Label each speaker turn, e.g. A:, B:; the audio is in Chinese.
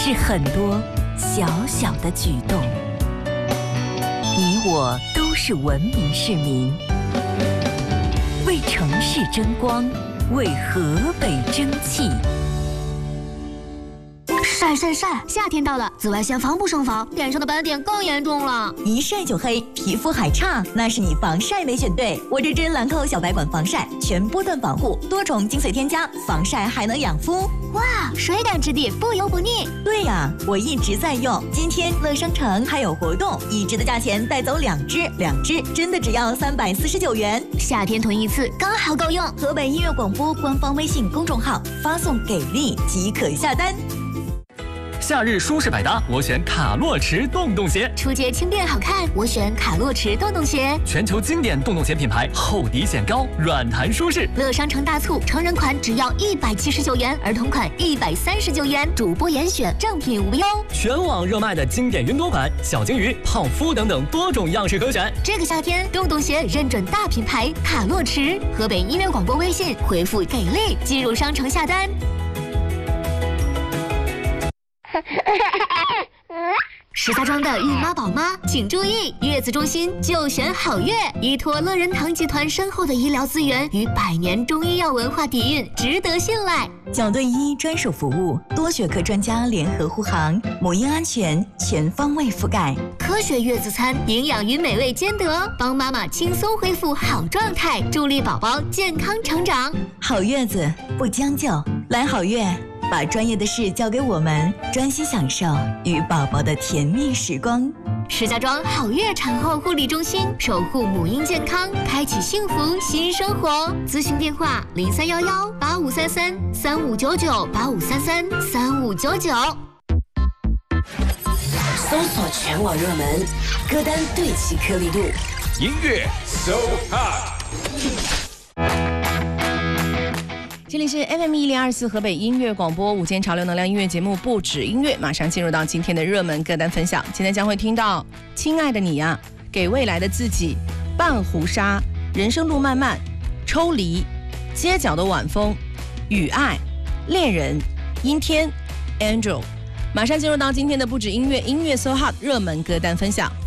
A: 是很多小小的举动。你我都是文明市民，为城市争光，为河北争气。
B: 晒晒晒！夏天到了，紫外线防不胜防，脸上的斑点更严重了。
C: 一晒就黑，皮肤还差，那是你防晒没选对。我这支兰蔻小白管防晒，全波段防护，多重精髓添加，防晒还能养肤。
B: 哇，水感质地，不油不腻。
C: 对呀，我一直在用。今天乐商城还有活动，1支的价钱带走2支，2支真的只要349元。
B: 夏天囤一次刚好够用。
C: 河北音乐广播官方微信公众号发送给力即可下单。
D: 夏日舒适百搭，我选卡洛驰洞洞鞋。
B: 出街轻便好看，我选卡洛驰洞洞鞋。
D: 全球经典洞洞鞋品牌，厚底显高，软弹舒适。
B: 乐商城大促，成人款只要179元，儿童款139元，主播严选，正品无忧。
D: 全网热卖的经典云朵款、小金鱼、泡芙等等多种样式可选。
B: 这个夏天，洞洞鞋认准大品牌卡洛驰。河北音乐广播微信回复给力，进入商城下单。石家庄的孕妈宝妈请注意，月子中心就选好月，依托乐仁堂集团深厚的医疗资源与100年中医药文化底蕴，值得信赖。
C: 角盾医专属服务，多学科专家联合护航，母婴安全全方位覆盖。
B: 科学月子餐，营养与美味兼得，帮妈妈轻松恢复好状态，助力宝宝健康成长。
C: 好月子不将就，来好月。把专业的事交给我们，专心享受与宝宝的甜蜜时光。
B: 石家庄好月产后护理中心，守护母婴健康，开启幸福新生活。咨询电话：0311-8533-3599，8533-3599。
E: 搜索全网热门歌单，对齐颗粒度，
F: 音乐 So Hot。
G: 这里是 FM1024河北音乐广播午间潮流能量音乐节目不止音乐，马上进入到今天的热门歌单分享。今天将会听到亲爱的你呀，给未来的自己，半壶纱，人生路漫漫，抽离，街角的晚风，雨爱，恋人，阴天， Angel。马上进入到今天的不止音乐音乐 So Hot 热门歌单分享。